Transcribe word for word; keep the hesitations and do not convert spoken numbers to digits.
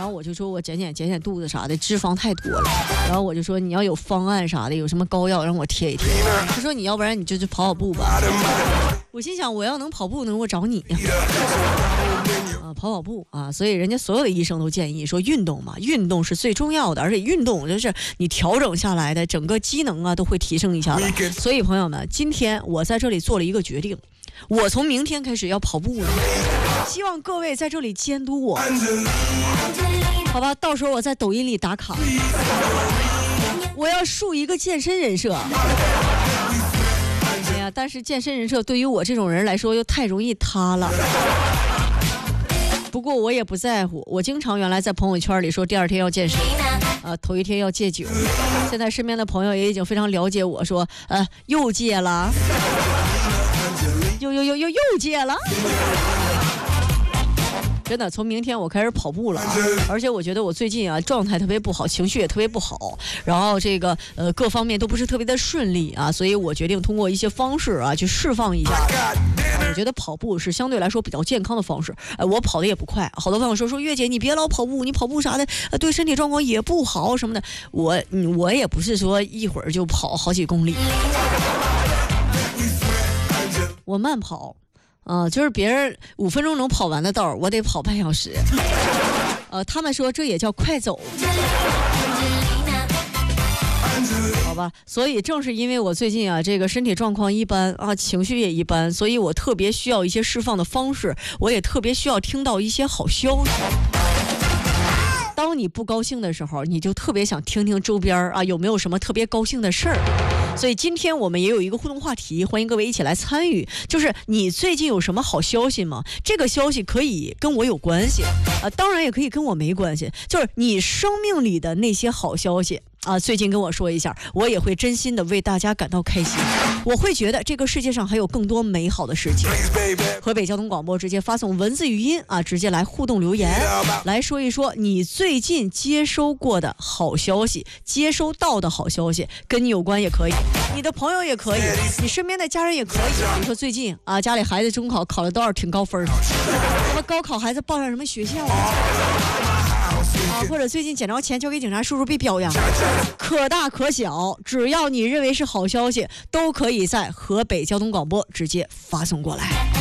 然后我就说我减减减减肚子啥的，脂肪太多了。然后我就说你要有方案啥的，有什么膏药让我贴一贴。他说你要不然你就去跑跑步吧。我心想我要能跑步能我找你呀。啊，跑跑步啊，所以人家所有的医生都建议说运动嘛，运动是最重要的，而且运动就是你调整下来的整个机能啊都会提升一下的。所以朋友们，今天我在这里做了一个决定，我从明天开始要跑步了，希望各位在这里监督我，好吧？到时候我在抖音里打卡，我要树一个健身人设。哎呀，但是健身人设对于我这种人来说又太容易塌了。不过我也不在乎，我经常原来在朋友圈里说第二天要健身，呃，头一天要戒酒。现在身边的朋友也已经非常了解我说，呃，又戒了，又又又又又戒了。真的，从明天我开始跑步了，而且我觉得我最近啊状态特别不好，情绪也特别不好，然后这个呃各方面都不是特别的顺利啊，所以我决定通过一些方式啊去释放一下。我觉得跑步是相对来说比较健康的方式，呃，我跑的也不快，好多朋友说说月姐你别老跑步，你跑步啥的，呃，对身体状况也不好什么的。我嗯我也不是说一会儿就跑好几公里，我慢跑。啊、呃，就是别人五分钟能跑完的道，我得跑半小时。呃，他们说这也叫快走，好吧？所以正是因为我最近啊，这个身体状况一般啊，情绪也一般，所以我特别需要一些释放的方式，我也特别需要听到一些好消息。当你不高兴的时候，你就特别想听听周边啊有没有什么特别高兴的事儿。所以今天我们也有一个互动话题，欢迎各位一起来参与，就是你最近有什么好消息吗？这个消息可以跟我有关系啊，当然也可以跟我没关系，就是你生命里的那些好消息啊，最近跟我说一下，我也会真心的为大家感到开心。我会觉得这个世界上还有更多美好的事情。河北交通广播直接发送文字语音啊，直接来互动留言，来说一说你最近接收过的好消息，接收到的好消息，跟你有关也可以，你的朋友也可以，你身边的家人也可以。比如说最近啊，家里孩子中考考了多少挺高分，什么高考孩子报上什么学校啊，啊，或者最近捡着钱交给警察叔叔被表扬，可大可小，只要你认为是好消息，都可以在河北交通广播直接发送过来。